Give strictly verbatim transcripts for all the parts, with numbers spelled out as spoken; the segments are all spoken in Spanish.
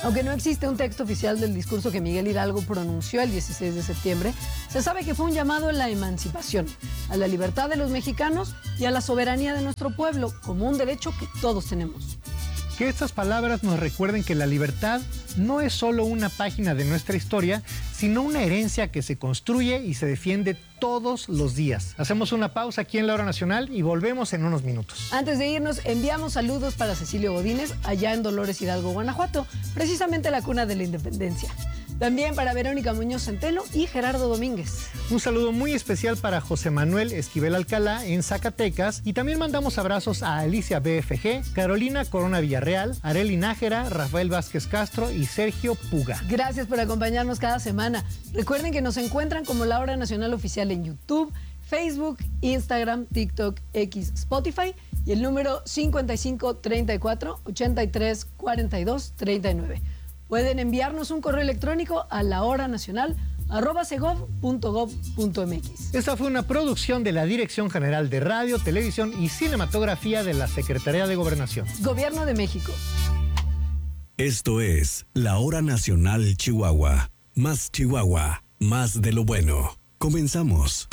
Aunque no existe un texto oficial del discurso que Miguel Hidalgo pronunció el dieciséis de septiembre, se sabe que fue un llamado a la emancipación, a la libertad de los mexicanos y a la soberanía de nuestro pueblo, como un derecho que todos tenemos. Que estas palabras nos recuerden que la libertad no es solo una página de nuestra historia, sino una herencia que se construye y se defiende todos los días. Hacemos una pausa aquí en La Hora Nacional y volvemos en unos minutos. Antes de irnos, enviamos saludos para Cecilio Godínez, allá en Dolores Hidalgo, Guanajuato, precisamente la cuna de la independencia. También para Verónica Muñoz Centeno y Gerardo Domínguez. Un saludo muy especial para José Manuel Esquivel Alcalá en Zacatecas. Y también mandamos abrazos a Alicia B F G, Carolina Corona Villarreal, Areli Nájera, Rafael Vázquez Castro y Sergio Puga. Gracias por acompañarnos cada semana. Recuerden que nos encuentran como La Hora Nacional Oficial en YouTube, Facebook, Instagram, TikTok, X, Spotify y el número cincuenta y cinco treinta y cuatro ochenta y tres cuarenta y dos treinta y nueve. Pueden enviarnos un correo electrónico a lahoranacional arroba segov punto gov punto mx. Esta fue una producción de la Dirección General de Radio, Televisión y Cinematografía de la Secretaría de Gobernación. Gobierno de México. Esto es La Hora Nacional Chihuahua. Más Chihuahua, más de lo bueno. Comenzamos.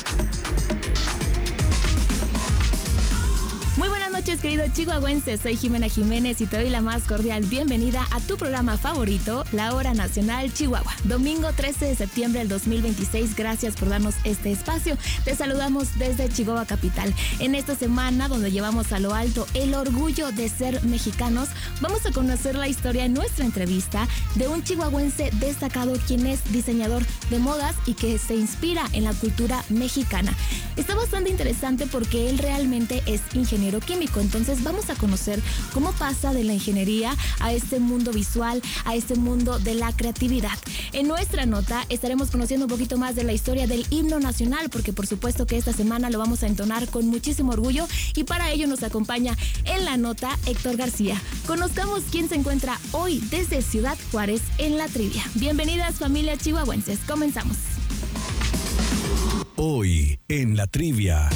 Muy buenas noches, queridos chihuahuenses. Soy Jimena Jiménez y te doy la más cordial bienvenida a tu programa favorito, La Hora Nacional Chihuahua. Domingo trece de septiembre del dos mil veintiséis. Gracias por darnos este espacio. Te saludamos desde Chihuahua Capital. En esta semana, donde llevamos a lo alto el orgullo de ser mexicanos, vamos a conocer la historia en nuestra entrevista de un chihuahuense destacado, quien es diseñador de modas y que se inspira en la cultura mexicana. Está bastante interesante porque él realmente es ingeniero químico, entonces vamos a conocer cómo pasa de la ingeniería a este mundo visual, a este mundo de la creatividad. En nuestra nota estaremos conociendo un poquito más de la historia del himno nacional, porque por supuesto que esta semana lo vamos a entonar con muchísimo orgullo y para ello nos acompaña en la nota Héctor García. Conozcamos quién se encuentra hoy desde Ciudad Juárez en la trivia. Bienvenidas, familia chihuahuenses, comenzamos. Hoy en la trivia.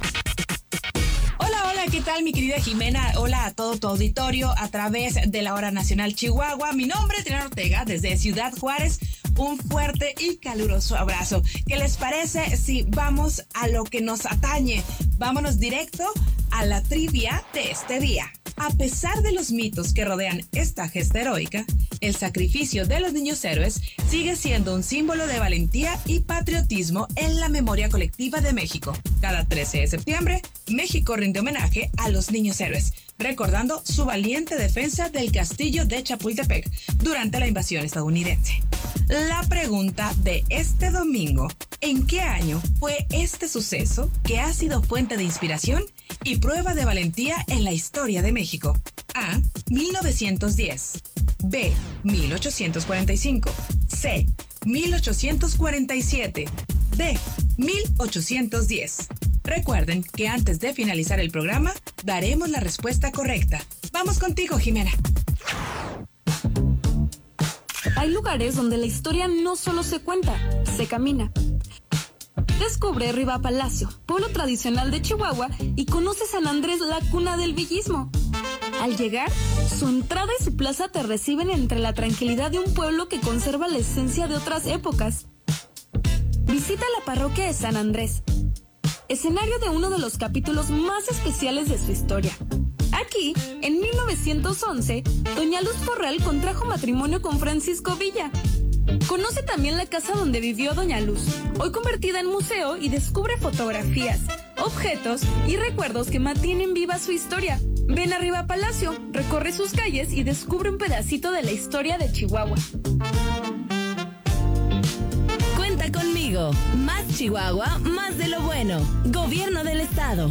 ¿Qué tal, mi querida Jimena? Hola a todo tu auditorio a través de La Hora Nacional Chihuahua. Mi nombre es Triana Ortega, desde Ciudad Juárez. Un fuerte y caluroso abrazo. ¿Qué les parece si vamos a lo que nos atañe? Vámonos directo a la trivia de este día. A pesar de los mitos que rodean esta gesta heroica, el sacrificio de los niños héroes sigue siendo un símbolo de valentía y patriotismo en la memoria colectiva de México. Cada trece de septiembre, México rinde homenaje a los niños héroes, recordando su valiente defensa del castillo de Chapultepec durante la invasión estadounidense. La pregunta de este domingo: ¿en qué año fue este suceso que ha sido fuente de inspiración y prueba de valentía en la historia de México? A. mil novecientos diez. B. mil ochocientos cuarenta y cinco. C. mil ochocientos cuarenta y siete. D. mil ochocientos diez. Recuerden que antes de finalizar el programa, daremos la respuesta correcta. Vamos contigo, Jimena. Hay lugares donde la historia no solo se cuenta, se camina. Descubre Riva Palacio, pueblo tradicional de Chihuahua, y conoce San Andrés, la cuna del villismo. Al llegar, su entrada y su plaza te reciben entre la tranquilidad de un pueblo que conserva la esencia de otras épocas. Visita la parroquia de San Andrés, escenario de uno de los capítulos más especiales de su historia. Aquí, en mil novecientos once, doña Luz Porral contrajo matrimonio con Francisco Villa. Conoce también la casa donde vivió doña Luz, hoy convertida en museo, y descubre fotografías, objetos y recuerdos que mantienen viva su historia. Ven arriba a Palacio, recorre sus calles y descubre un pedacito de la historia de Chihuahua. Cuenta conmigo. Más Chihuahua, más de lo bueno. Gobierno del Estado.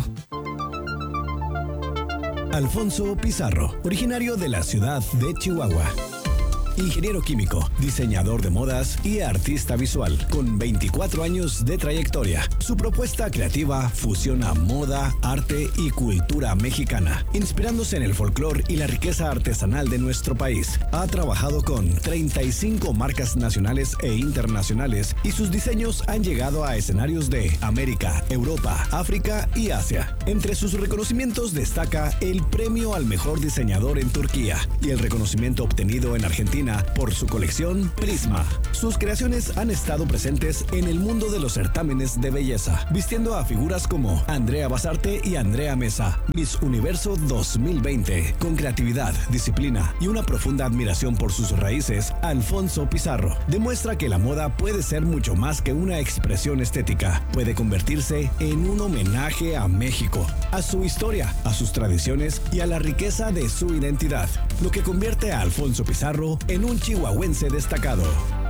Alfonso Pizarro, originario de la ciudad de Chihuahua. ingeniero químico, diseñador de modas y artista visual, con veinticuatro años de trayectoria. Su propuesta creativa fusiona moda, arte y cultura mexicana, inspirándose en el folclore y la riqueza artesanal de nuestro país. Ha trabajado con treinta y cinco marcas nacionales e internacionales y sus diseños han llegado a escenarios de América, Europa, África y Asia. Entre sus reconocimientos destaca el premio al mejor diseñador en Turquía y el reconocimiento obtenido en Argentina por su colección Prisma. Sus creaciones han estado presentes en el mundo de los certámenes de belleza, vistiendo a figuras como Andrea Basarte y Andrea Mesa, Miss Universo dos mil veinte. Con creatividad, disciplina y una profunda admiración por sus raíces, Alfonso Pizarro demuestra que la moda puede ser mucho más que una expresión estética. Puede convertirse en un homenaje a México, a su historia, a sus tradiciones y a la riqueza de su identidad, lo que convierte a Alfonso Pizarro en un chihuahuense destacado.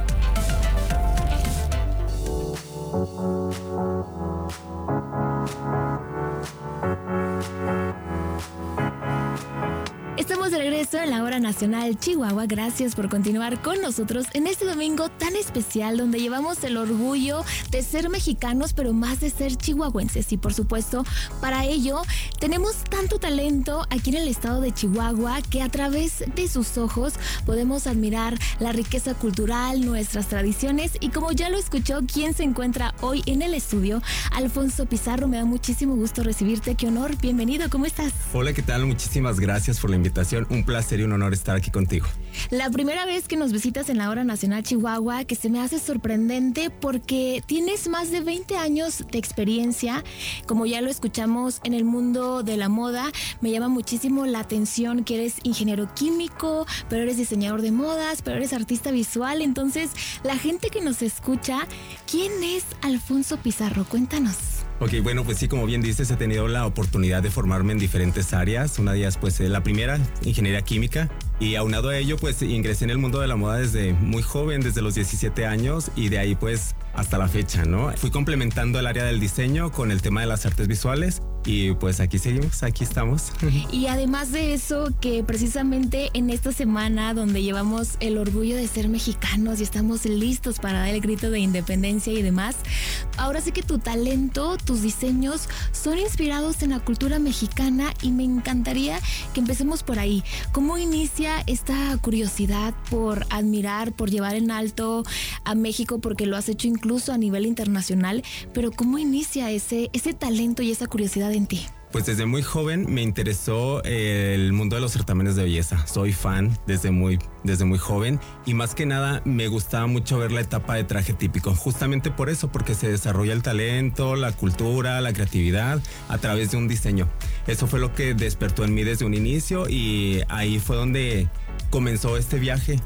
Estamos de regreso en la Hora Nacional Chihuahua. Gracias por continuar con nosotros en este domingo tan especial donde llevamos el orgullo de ser mexicanos, pero más de ser chihuahuenses. Y por supuesto, para ello tenemos tanto talento aquí en el estado de Chihuahua que a través de sus ojos podemos admirar la riqueza cultural, nuestras tradiciones y como ya lo escuchó, quien se encuentra hoy en el estudio, Alfonso Pizarro. Me da muchísimo gusto recibirte. Qué honor. Bienvenido. ¿Cómo estás? Hola, ¿qué tal? Muchísimas gracias por la invitación. Un placer y un honor estar aquí contigo. La primera vez que nos visitas en la Hora Nacional Chihuahua, que se me hace sorprendente porque tienes más de veinte años de experiencia, como ya lo escuchamos en el mundo de la moda. Me llama muchísimo la atención que eres ingeniero químico, pero eres diseñador de modas, pero eres artista visual. Entonces, la gente que nos escucha, ¿quién es Alfonso Pizarro? Cuéntanos. Ok, bueno, pues sí, como bien dices, he tenido la oportunidad de formarme en diferentes áreas. Una de ellas, pues, la primera, ingeniería química. Y aunado a ello, pues, ingresé en el mundo de la moda desde muy joven, desde los diecisiete años, y de ahí, pues, hasta la fecha, ¿no? Fui complementando el área del diseño con el tema de las artes visuales. Y pues aquí seguimos, aquí estamos. Y además de eso, que precisamente en esta semana donde llevamos el orgullo de ser mexicanos y estamos listos para dar el grito de independencia y demás, ahora sí que tu talento, tus diseños son inspirados en la cultura mexicana y me encantaría que empecemos por ahí. ¿Cómo inicia esta curiosidad por admirar, por llevar en alto a México, porque lo has hecho incluso a nivel internacional, pero cómo inicia ese, ese talento y esa curiosidad en ti? Pues desde muy joven me interesó el mundo de los certámenes de belleza. Soy fan desde muy, desde muy joven y más que nada me gustaba mucho ver la etapa de traje típico. Justamente por eso, porque se desarrolla el talento, la cultura, la creatividad a través de un diseño. Eso fue lo que despertó en mí desde un inicio y ahí fue donde comenzó este viaje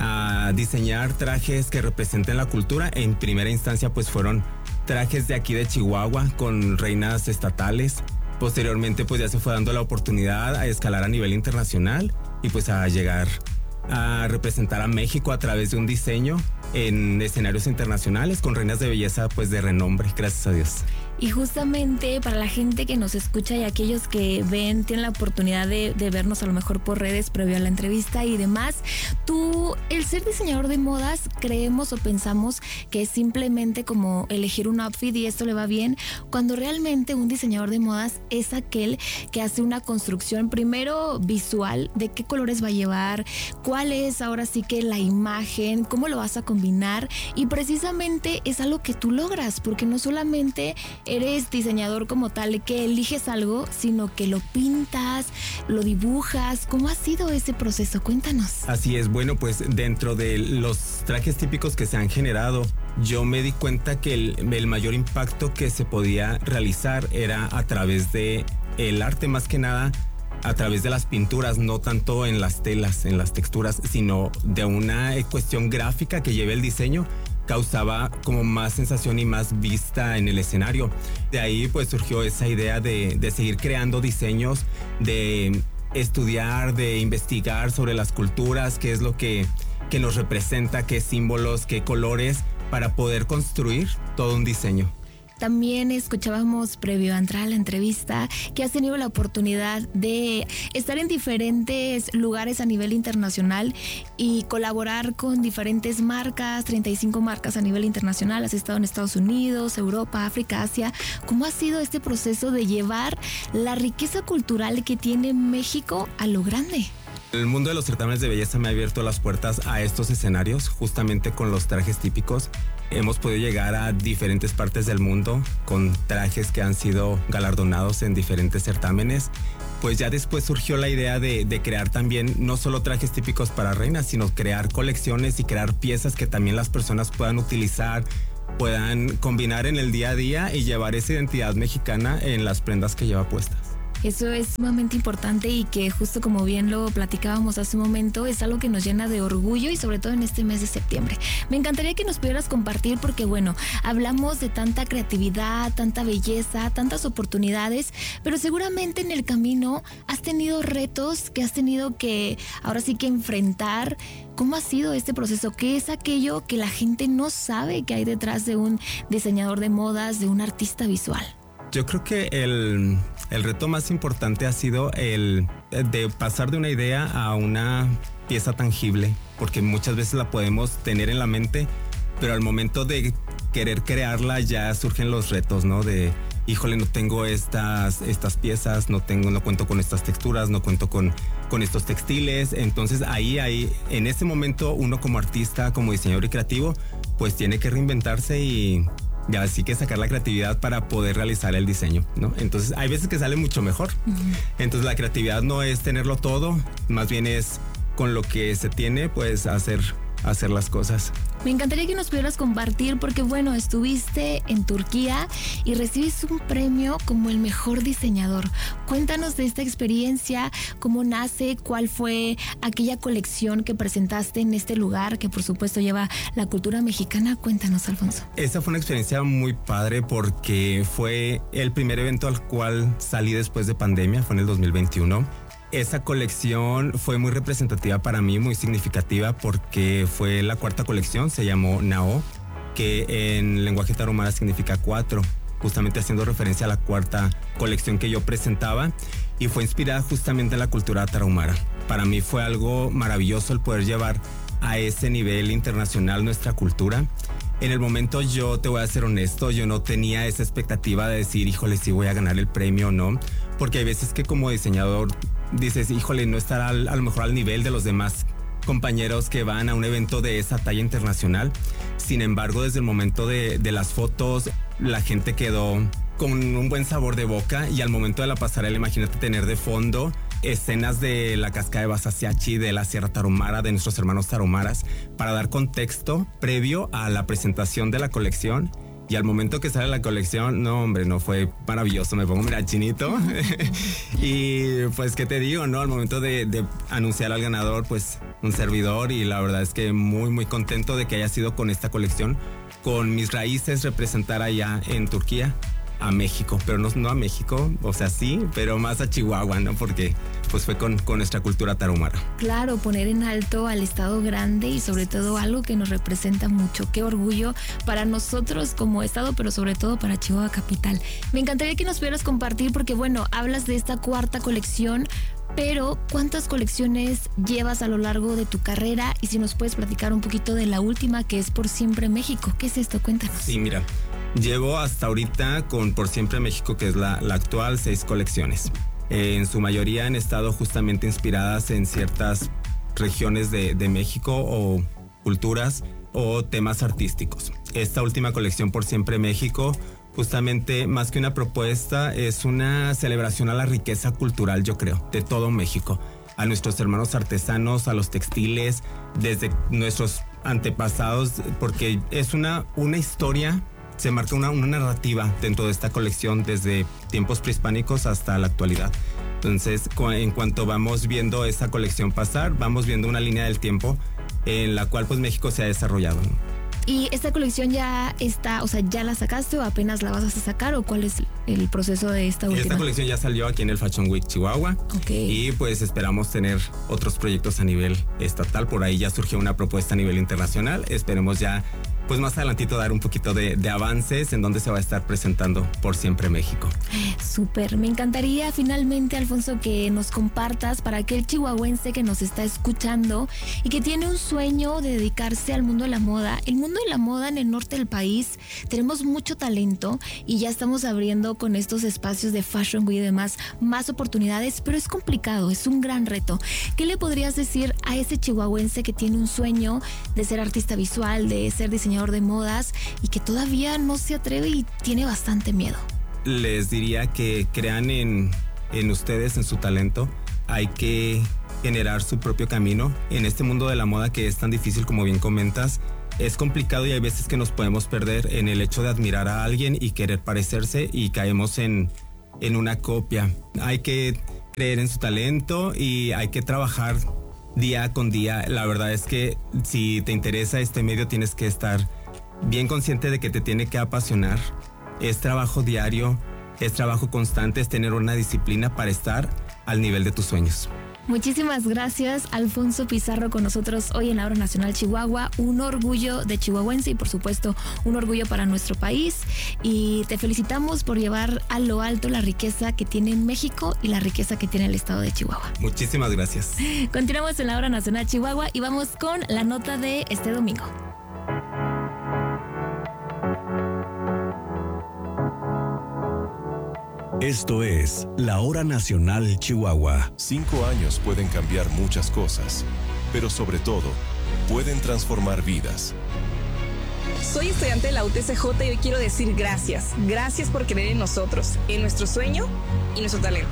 a diseñar trajes que representen la cultura. En primera instancia pues fueron trajes de aquí de Chihuahua con reinas estatales. Posteriormente pues ya se fue dando la oportunidad a escalar a nivel internacional y pues a llegar a representar a México a través de un diseño en escenarios internacionales con reinas de belleza pues de renombre, gracias a Dios. Y justamente para la gente que nos escucha y aquellos que ven, tienen la oportunidad de, de vernos a lo mejor por redes previo a la entrevista y demás, tú, el ser diseñador de modas, creemos o pensamos que es simplemente como elegir un outfit y esto le va bien, cuando realmente un diseñador de modas es aquel que hace una construcción primero visual de qué colores va a llevar, cuál es ahora sí que la imagen, cómo lo vas a combinar y precisamente es algo que tú logras porque no solamente eres diseñador como tal que eliges algo, sino que lo pintas, lo dibujas. ¿Cómo ha sido ese proceso? Cuéntanos. Así es, bueno, pues dentro de los trajes típicos que se han generado, yo me di cuenta que el, el mayor impacto que se podía realizar era a través de el arte, más que nada a través de las pinturas, no tanto en las telas, en las texturas, sino de una cuestión gráfica que lleve el diseño. Causaba como más sensación y más vista en el escenario. De ahí pues surgió esa idea de, de seguir creando diseños, de estudiar, de investigar sobre las culturas, qué es lo que, que nos representa, qué símbolos, qué colores, para poder construir todo un diseño. también escuchábamos previo a entrar a la entrevista que has tenido la oportunidad de estar en diferentes lugares a nivel internacional y colaborar con diferentes marcas, treinta y cinco marcas a nivel internacional. Has estado en Estados Unidos, Europa, África, Asia. ¿Cómo ha sido este proceso de llevar la riqueza cultural que tiene México a lo grande? El mundo de los certámenes de belleza me ha abierto las puertas a estos escenarios, justamente con los trajes típicos. Hemos podido llegar a diferentes partes del mundo con trajes que han sido galardonados en diferentes certámenes. Pues ya después surgió la idea de, de crear también no solo trajes típicos para reinas, sino crear colecciones y crear piezas que también las personas puedan utilizar, puedan combinar en el día a día y llevar esa identidad mexicana en las prendas que lleva puestas. Eso es sumamente importante y que justo como bien lo platicábamos hace un momento, es algo que nos llena de orgullo y sobre todo en este mes de septiembre. Me encantaría que nos pudieras compartir porque bueno, hablamos de tanta creatividad, tanta belleza, tantas oportunidades, pero seguramente en el camino has tenido retos que has tenido que ahora sí que enfrentar. ¿Cómo ha sido este proceso? ¿Qué es aquello que la gente no sabe que hay detrás de un diseñador de modas, de un artista visual? Yo creo que el, el reto más importante ha sido el de pasar de una idea a una pieza tangible, porque muchas veces la podemos tener en la mente, pero al momento de querer crearla ya surgen los retos, ¿no? De, híjole, no tengo estas, estas piezas, no tengo, no cuento con estas texturas, no cuento con, con estos textiles. Entonces ahí, ahí, en ese momento uno como artista, como diseñador y creativo, pues tiene que reinventarse y ya así que sacar la creatividad para poder realizar el diseño, ¿no? Entonces hay veces que sale mucho mejor. Uh-huh. Entonces la creatividad no es tenerlo todo, más bien es con lo que se tiene, pues hacer, hacer las cosas. Me encantaría que nos pudieras compartir porque bueno, estuviste en Turquía y recibiste un premio como el mejor diseñador. Cuéntanos de esta experiencia, cómo nace, cuál fue aquella colección que presentaste en este lugar que por supuesto lleva la cultura mexicana. Cuéntanos, Alfonso. Esa fue una experiencia muy padre porque fue el primer evento al cual salí después de pandemia, fue en el dos mil veintiuno. Esa colección fue muy representativa para mí, muy significativa porque fue la cuarta colección, se llamó Nao, que en lenguaje tarahumara significa cuatro, justamente haciendo referencia a la cuarta colección que yo presentaba y fue inspirada justamente en la cultura tarahumara. Para mí fue algo maravilloso el poder llevar a ese nivel internacional nuestra cultura. En el momento yo te voy a ser honesto, yo no tenía esa expectativa de decir, híjole, si voy a ganar el premio o no, porque hay veces que como diseñador dices, híjole, no estará al, a lo mejor al nivel de los demás compañeros que van a un evento de esa talla internacional. Sin embargo, desde el momento de, de las fotos, la gente quedó con un buen sabor de boca y al momento de la pasarela, imagínate tener de fondo escenas de la cascada de Basasiachi, de la Sierra Tarahumara, de nuestros hermanos tarahumaras, para dar contexto previo a la presentación de la colección. Y al momento que sale la colección, no, hombre, no fue maravilloso, me pongo mira chinito. Y pues, ¿qué te digo, no? Al momento de, de anunciar al ganador, pues, un servidor. Y la verdad es que muy, muy contento de que haya sido con esta colección, con mis raíces, representar allá en Turquía a México, pero no, no a México, o sea, sí, pero más a Chihuahua, ¿no? Porque pues fue con, con nuestra cultura tarahumara. Claro, poner en alto al estado grande y sobre todo algo que nos representa mucho. Qué orgullo para nosotros como estado, pero sobre todo para Chihuahua capital. Me encantaría que nos pudieras compartir porque bueno, hablas de esta cuarta colección, pero ¿cuántas colecciones llevas a lo largo de tu carrera? Y si nos puedes platicar un poquito de la última, que es Por Siempre México. ¿Qué es esto? Cuéntanos. Sí, mira, llevo hasta ahorita con Por Siempre México, que es la, la actual, seis colecciones. Eh, en su mayoría han estado justamente inspiradas en ciertas regiones de, de México o culturas o temas artísticos. Esta última colección, Por Siempre México, justamente más que una propuesta, es una celebración a la riqueza cultural, yo creo, de todo México. A nuestros hermanos artesanos, a los textiles, desde nuestros antepasados, porque es una, una historia. Se marca una, una narrativa dentro de esta colección desde tiempos prehispánicos hasta la actualidad. Entonces, en cuanto vamos viendo esta colección pasar, vamos viendo una línea del tiempo en la cual pues México se ha desarrollado, ¿no? ¿Y esta colección ya está, o sea, ya la sacaste o apenas la vas a sacar o cuál es el proceso de esta última? Esta colección ya salió aquí en el Fashion Week Chihuahua. Okay. Y pues esperamos tener otros proyectos a nivel estatal. Por ahí ya surgió una propuesta a nivel internacional. Esperemos ya pues más adelantito dar un poquito de, de avances en donde se va a estar presentando Por Siempre México. Súper, me encantaría finalmente, Alfonso, que nos compartas para aquel chihuahuense que nos está escuchando y que tiene un sueño de dedicarse al mundo de la moda. El mundo de la moda en el norte del país, tenemos mucho talento y ya estamos abriendo con estos espacios de Fashion Week y demás más oportunidades, pero es complicado, es un gran reto. ¿Qué le podrías decir a ese chihuahuense que tiene un sueño de ser artista visual, de ser diseñador de modas y que todavía no se atreve y tiene bastante miedo? Les diría que crean en, en ustedes, en su talento. Hay que generar su propio camino en este mundo de la moda que es tan difícil, como bien comentas. Es complicado y hay veces que nos podemos perder en el hecho de admirar a alguien y querer parecerse y caemos en, en una copia. Hay que creer en su talento y hay que trabajar día con día. La verdad es que si te interesa este medio tienes que estar bien consciente de que te tiene que apasionar. Es trabajo diario, es trabajo constante, es tener una disciplina para estar al nivel de tus sueños. Muchísimas gracias, Alfonso Pizarro, con nosotros hoy en la Hora Nacional Chihuahua. Un orgullo de chihuahuense y por supuesto un orgullo para nuestro país, y te felicitamos por llevar a lo alto la riqueza que tiene México y la riqueza que tiene el estado de Chihuahua. Muchísimas gracias. Continuamos en la Hora Nacional Chihuahua y vamos con la nota de este domingo. Esto es la Hora Nacional Chihuahua. Cinco años pueden cambiar muchas cosas, pero sobre todo, pueden transformar vidas. Soy estudiante de la U T C J y hoy quiero decir gracias. Gracias por creer en nosotros, en nuestro sueño y nuestro talento.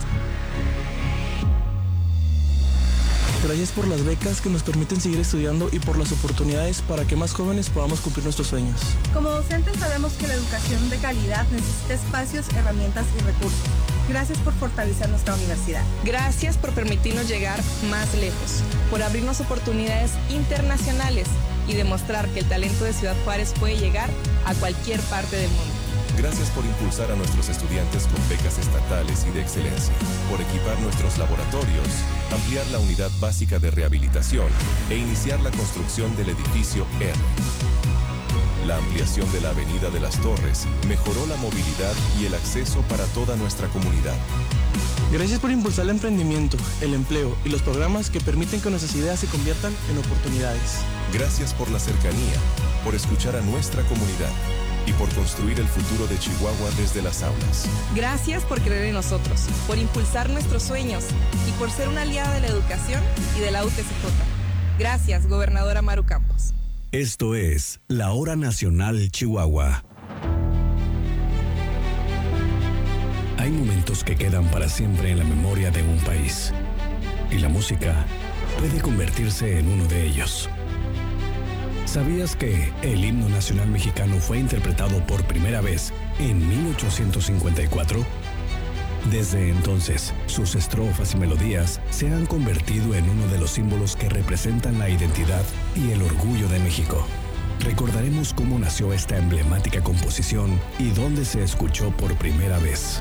Gracias por las becas que nos permiten seguir estudiando y por las oportunidades para que más jóvenes podamos cumplir nuestros sueños. Como docentes sabemos que la educación de calidad necesita espacios, herramientas y recursos. Gracias por fortalecer nuestra universidad. Gracias por permitirnos llegar más lejos, por abrirnos oportunidades internacionales y demostrar que el talento de Ciudad Juárez puede llegar a cualquier parte del mundo. Gracias por impulsar a nuestros estudiantes con becas estatales y de excelencia, por equipar nuestros laboratorios, ampliar la unidad básica de rehabilitación e iniciar la construcción del edificio R. La ampliación de la Avenida de las Torres mejoró la movilidad y el acceso para toda nuestra comunidad. Gracias por impulsar el emprendimiento, el empleo y los programas que permiten que nuestras ideas se conviertan en oportunidades. Gracias por la cercanía, por escuchar a nuestra comunidad y por construir el futuro de Chihuahua desde las aulas. Gracias por creer en nosotros, por impulsar nuestros sueños y por ser una aliada de la educación y de la U T C J. Gracias, gobernadora Maru Campos. Esto es la Hora Nacional Chihuahua. Hay momentos que quedan para siempre en la memoria de un país, y la música puede convertirse en uno de ellos. ¿Sabías que el himno nacional mexicano fue interpretado por primera vez en mil ochocientos cincuenta y cuatro? Desde entonces, sus estrofas y melodías se han convertido en uno de los símbolos que representan la identidad y el orgullo de México. Recordaremos cómo nació esta emblemática composición y dónde se escuchó por primera vez.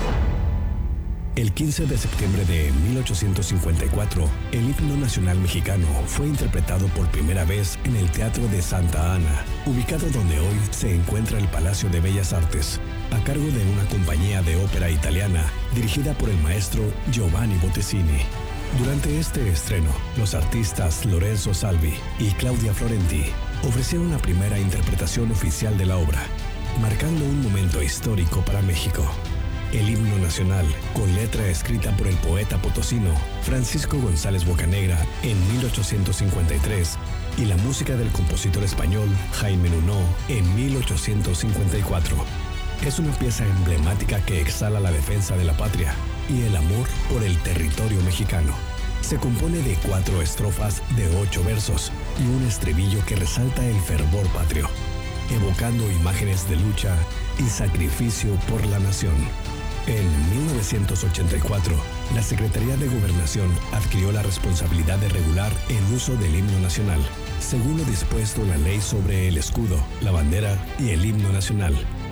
El quince de septiembre de mil ochocientos cincuenta y cuatro, el himno nacional mexicano fue interpretado por primera vez en el Teatro de Santa Ana, ubicado donde hoy se encuentra el Palacio de Bellas Artes, a cargo de una compañía de ópera italiana dirigida por el maestro Giovanni Bottesini. Durante este estreno, los artistas Lorenzo Salvi y Claudia Florenti ofrecieron la primera interpretación oficial de la obra, marcando un momento histórico para México. El himno nacional, con letra escrita por el poeta potosino Francisco González Bocanegra en mil ochocientos cincuenta y tres, y la música del compositor español Jaime Nuno en mil ochocientos cincuenta y cuatro. Es una pieza emblemática que exhala la defensa de la patria y el amor por el territorio mexicano. Se compone de cuatro estrofas de ocho versos y un estribillo que resalta el fervor patrio, evocando imágenes de lucha y sacrificio por la nación. En mil novecientos ochenta y cuatro, la Secretaría de Gobernación adquirió la responsabilidad de regular el uso del himno nacional, según lo dispuesto en la ley sobre el escudo, la bandera y el himno nacional.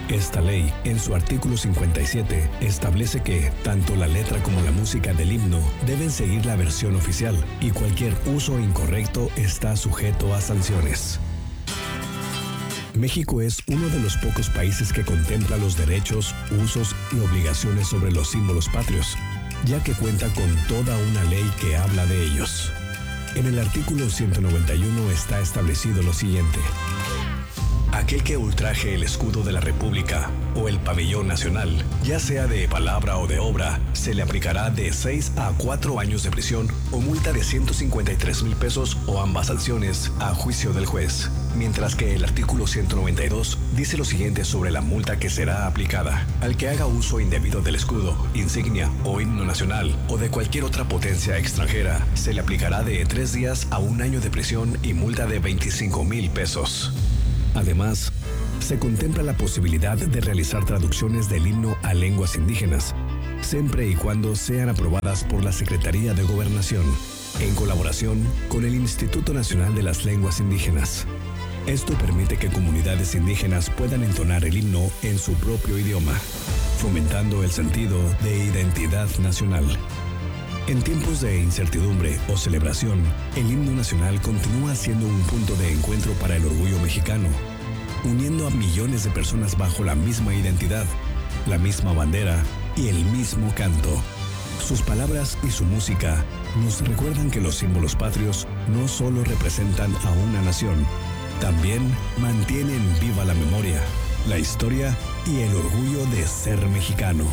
Esta ley, en su artículo cincuenta y siete, establece que tanto la letra como la música del himno deben seguir la versión oficial y cualquier uso incorrecto está sujeto a sanciones. México es uno de los pocos países que contempla los derechos, usos y obligaciones sobre los símbolos patrios, ya que cuenta con toda una ley que habla de ellos. En el artículo ciento noventa y uno está establecido lo siguiente. Aquel que ultraje el escudo de la República o el pabellón nacional, ya sea de palabra o de obra, se le aplicará de seis a cuatro años de prisión o multa de ciento cincuenta y tres mil pesos o ambas sanciones a juicio del juez. Mientras que el artículo ciento noventa y dos dice lo siguiente sobre la multa que será aplicada. Al que haga uso indebido del escudo, insignia o himno nacional o de cualquier otra potencia extranjera, se le aplicará de tres días a un año de prisión y multa de veinticinco mil pesos. Además, se contempla la posibilidad de realizar traducciones del himno a lenguas indígenas, siempre y cuando sean aprobadas por la Secretaría de Gobernación, en colaboración con el Instituto Nacional de las Lenguas Indígenas. Esto permite que comunidades indígenas puedan entonar el himno en su propio idioma, fomentando el sentido de identidad nacional. En tiempos de incertidumbre o celebración, el himno nacional continúa siendo un punto de encuentro para el orgullo mexicano, uniendo a millones de personas bajo la misma identidad, la misma bandera y el mismo canto. Sus palabras y su música nos recuerdan que los símbolos patrios no solo representan a una nación, también mantienen viva la memoria, la historia y el orgullo de ser mexicano.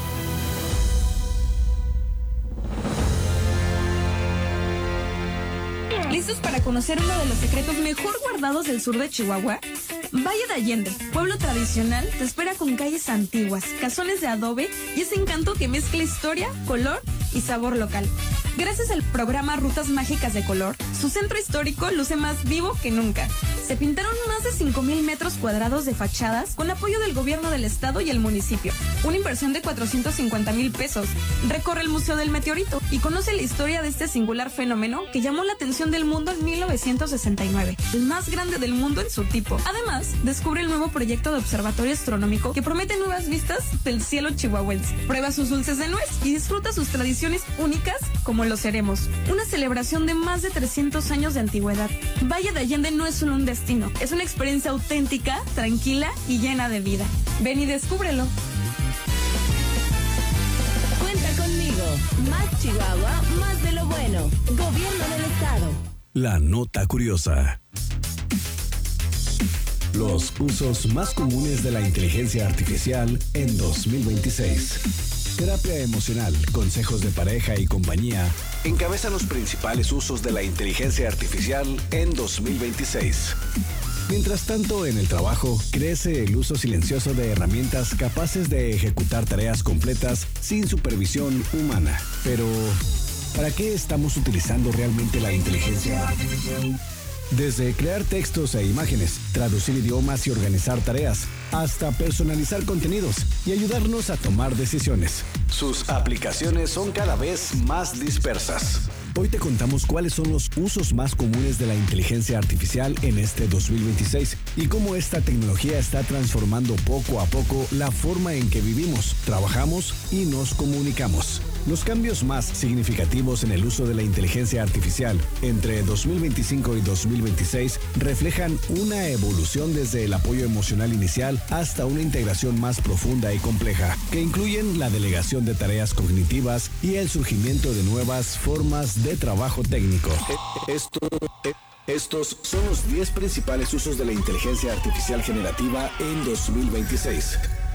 ¿Listos para conocer uno de los secretos mejor guardados del sur de Chihuahua? Valle de Allende, pueblo tradicional, te espera con calles antiguas, casones de adobe y ese encanto que mezcla historia, color y sabor local. Gracias al programa Rutas Mágicas de Color, su centro histórico luce más vivo que nunca. Se pintaron más de cinco mil metros cuadrados de fachadas con apoyo del gobierno del estado y el municipio. Una inversión de cuatrocientos cincuenta mil pesos. Recorre el Museo del Meteorito y conoce la historia de este singular fenómeno que llamó la atención del mundo en mil novecientos sesenta y nueve, el más grande del mundo en su tipo. Además, descubre el nuevo proyecto de observatorio astronómico que promete nuevas vistas del cielo chihuahuense. Prueba sus dulces de nuez y disfruta sus tradiciones únicas como los seremos. Una celebración de más de trescientos años de antigüedad. Valle de Allende no es solo un destino, es una experiencia auténtica, tranquila y llena de vida. Ven y descúbrelo. Cuenta conmigo. Más Chihuahua, más de lo bueno. Gobierno del estado. La nota curiosa. Los usos más comunes de la inteligencia artificial en dos mil veintiséis. Terapia emocional, consejos de pareja y compañía encabezan los principales usos de la inteligencia artificial en dos mil veintiséis. Mientras tanto, en el trabajo, crece el uso silencioso de herramientas capaces de ejecutar tareas completas sin supervisión humana. Pero, ¿para qué estamos utilizando realmente la inteligencia artificial? Desde crear textos e imágenes, traducir idiomas y organizar tareas, hasta personalizar contenidos y ayudarnos a tomar decisiones. Sus aplicaciones son cada vez más dispersas. Hoy te contamos cuáles son los usos más comunes de la inteligencia artificial en este dos mil veintiséis y cómo esta tecnología está transformando poco a poco la forma en que vivimos, trabajamos y nos comunicamos. Los cambios más significativos en el uso de la inteligencia artificial entre dos mil veinticinco y dos mil veintiséis reflejan una evolución desde el apoyo emocional inicial hasta una integración más profunda y compleja, que incluyen la delegación de tareas cognitivas y el surgimiento de nuevas formas de trabajo técnico. Esto, estos son los diez principales usos de la inteligencia artificial generativa en dos mil veintiséis.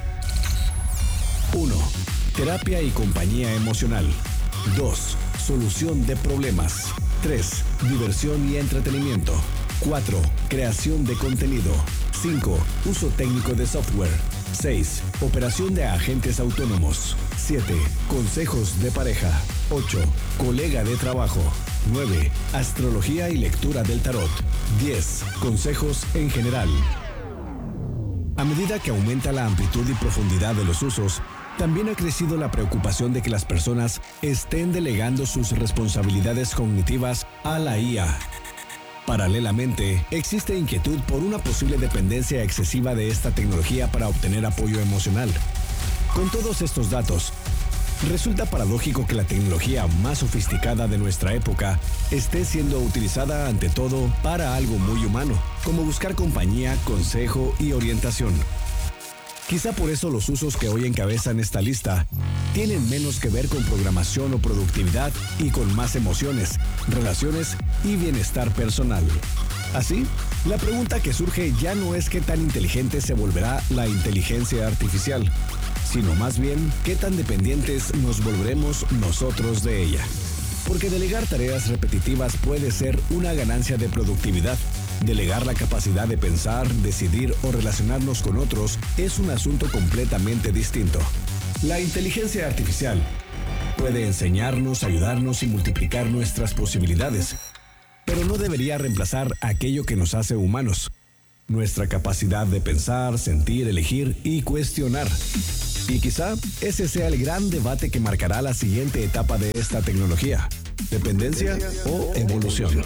uno. Terapia y compañía emocional. dos. Solución de problemas. tres. Diversión y entretenimiento. cuatro. Creación de contenido. cinco. Uso técnico de software. seis. Operación de agentes autónomos. siete. Consejos de pareja. ocho. Colega de trabajo. nueve. Astrología y lectura del tarot. diez. Consejos en general. A medida que aumenta la amplitud y profundidad de los usos, también ha crecido la preocupación de que las personas estén delegando sus responsabilidades cognitivas a la I A. Paralelamente, existe inquietud por una posible dependencia excesiva de esta tecnología para obtener apoyo emocional. Con todos estos datos, resulta paradójico que la tecnología más sofisticada de nuestra época esté siendo utilizada ante todo para algo muy humano, como buscar compañía, consejo y orientación. Quizá por eso los usos que hoy encabezan esta lista tienen menos que ver con programación o productividad y con más emociones, relaciones y bienestar personal. Así, la pregunta que surge ya no es qué tan inteligente se volverá la inteligencia artificial, sino más bien qué tan dependientes nos volveremos nosotros de ella. Porque delegar tareas repetitivas puede ser una ganancia de productividad. Delegar la capacidad de pensar, decidir o relacionarnos con otros es un asunto completamente distinto. La inteligencia artificial puede enseñarnos, ayudarnos y multiplicar nuestras posibilidades, pero no debería reemplazar aquello que nos hace humanos: nuestra capacidad de pensar, sentir, elegir y cuestionar. Y quizá ese sea el gran debate que marcará la siguiente etapa de esta tecnología: dependencia o evolución.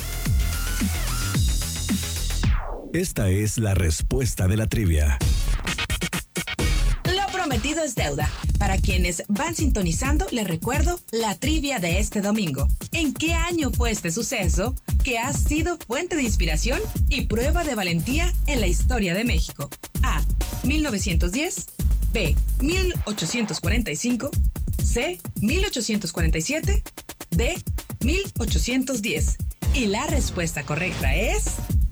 Esta es la respuesta de la trivia. Lo prometido es deuda. Para quienes van sintonizando, les recuerdo la trivia de este domingo. ¿En qué año fue este suceso que ha sido fuente de inspiración y prueba de valentía en la historia de México? A. mil novecientos diez. B. mil ochocientos cuarenta y cinco. C. mil ochocientos cuarenta y siete. D. mil ochocientos diez. Y la respuesta correcta es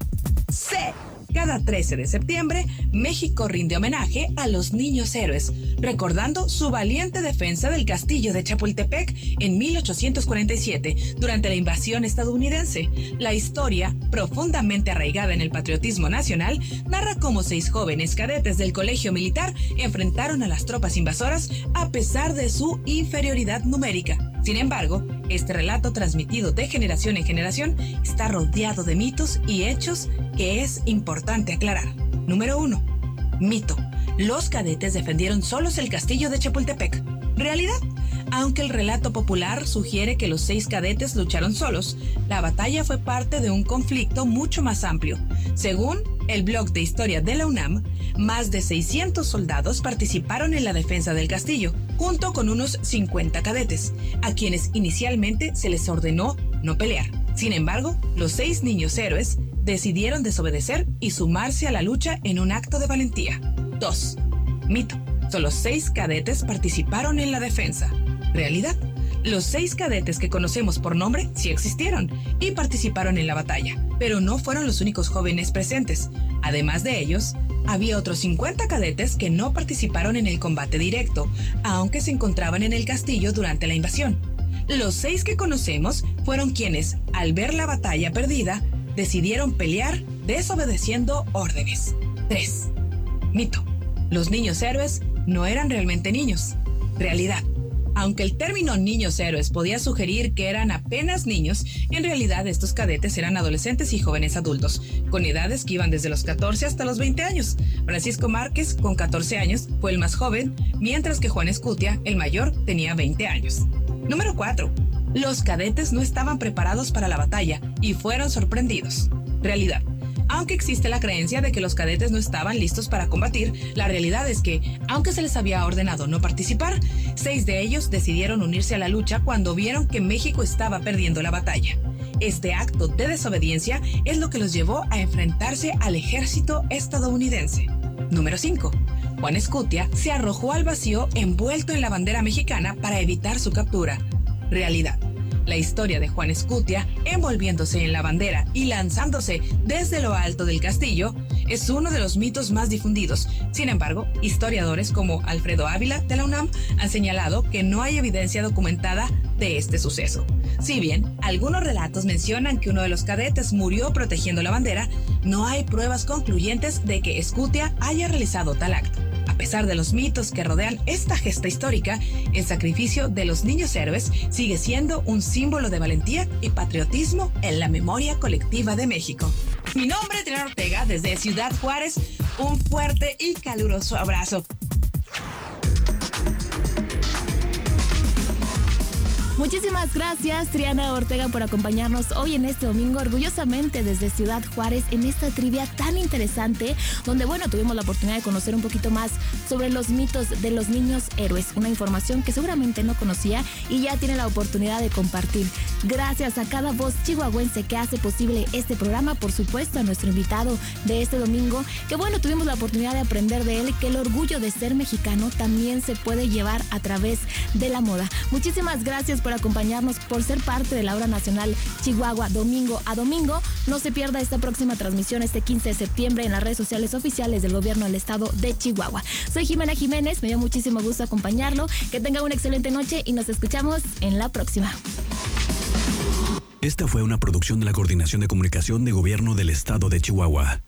C. Cada trece de septiembre, México rinde homenaje a los niños héroes, recordando su valiente defensa del castillo de Chapultepec en mil ochocientos cuarenta y siete, durante la invasión estadounidense. La historia, profundamente arraigada en el patriotismo nacional, narra cómo seis jóvenes cadetes del colegio militar enfrentaron a las tropas invasoras a pesar de su inferioridad numérica. Sin embargo, este relato, transmitido de generación en generación, está rodeado de mitos y hechos que es importante aclarar. Número uno. Mito. Los cadetes defendieron solos el castillo de Chapultepec. Realidad. Aunque el relato popular sugiere que los seis cadetes lucharon solos, la batalla fue parte de un conflicto mucho más amplio. Según el blog de historia de la UNAM, más de seiscientos soldados participaron en la defensa del castillo, junto con unos cincuenta cadetes, a quienes inicialmente se les ordenó no pelear. Sin embargo, los seis niños héroes decidieron desobedecer y sumarse a la lucha en un acto de valentía. dos. Mito. Solo seis cadetes participaron en la defensa. Realidad. Los seis cadetes que conocemos por nombre sí existieron y participaron en la batalla, pero no fueron los únicos jóvenes presentes. Además de ellos, había otros cincuenta cadetes que no participaron en el combate directo, aunque se encontraban en el castillo durante la invasión. Los seis que conocemos fueron quienes, al ver la batalla perdida, decidieron pelear desobedeciendo órdenes. tres. Mito. Los niños héroes no eran realmente niños. Realidad. Aunque el término niños héroes podía sugerir que eran apenas niños, en realidad estos cadetes eran adolescentes y jóvenes adultos, con edades que iban desde los catorce hasta los veinte años. Francisco Márquez, con catorce años, fue el más joven, mientras que Juan Escutia, el mayor, tenía veinte años. Número cuatro. Los cadetes no estaban preparados para la batalla y fueron sorprendidos. Realidad. Aunque existe la creencia de que los cadetes no estaban listos para combatir, la realidad es que, aunque se les había ordenado no participar, seis de ellos decidieron unirse a la lucha cuando vieron que México estaba perdiendo la batalla. Este acto de desobediencia es lo que los llevó a enfrentarse al ejército estadounidense. Número cinco. Juan Escutia se arrojó al vacío envuelto en la bandera mexicana para evitar su captura. Realidad. La historia de Juan Escutia, envolviéndose en la bandera y lanzándose desde lo alto del castillo, es uno de los mitos más difundidos. Sin embargo, historiadores como Alfredo Ávila de la UNAM han señalado que no hay evidencia documentada de este suceso. Si bien algunos relatos mencionan que uno de los cadetes murió protegiendo la bandera, no hay pruebas concluyentes de que Escutia haya realizado tal acto. A pesar de los mitos que rodean esta gesta histórica, el sacrificio de los niños héroes sigue siendo un símbolo de valentía y patriotismo en la memoria colectiva de México. Mi nombre es Triana Ortega, desde Ciudad Juárez. Un fuerte y caluroso abrazo. Muchísimas gracias, Triana Ortega, por acompañarnos hoy en este domingo, orgullosamente desde Ciudad Juárez, en esta trivia tan interesante, donde, bueno, tuvimos la oportunidad de conocer un poquito más sobre los mitos de los niños héroes, una información que seguramente no conocía y ya tiene la oportunidad de compartir. Gracias a cada voz chihuahuense que hace posible este programa, por supuesto a nuestro invitado de este domingo, que, bueno, tuvimos la oportunidad de aprender de él que el orgullo de ser mexicano también se puede llevar a través de la moda. Muchísimas gracias por acompañarnos, por ser parte de la Hora Nacional Chihuahua, domingo a domingo. No se pierda esta próxima transmisión este quince de septiembre en las redes sociales oficiales del gobierno del estado de Chihuahua. Soy Jimena Jiménez, me dio muchísimo gusto acompañarlo. Que tenga una excelente noche y nos escuchamos en la próxima. Esta fue una producción de la Coordinación de Comunicación de Gobierno del Estado de Chihuahua.